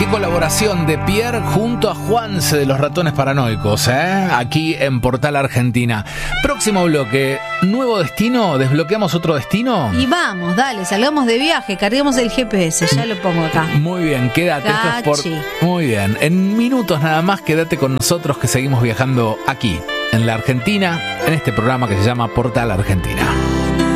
colaboración de Pierre junto a Juanse de los Ratones Paranoicos, aquí en Portal Argentina. Próximo bloque, nuevo destino, desbloqueamos otro destino. Y vamos, dale, salgamos de viaje, carguemos el GPS, ya lo pongo acá. Muy bien, quédate. Muy bien, en minutos nada más quédate con nosotros que seguimos viajando aquí, en la Argentina, en este programa que se llama Portal Argentina.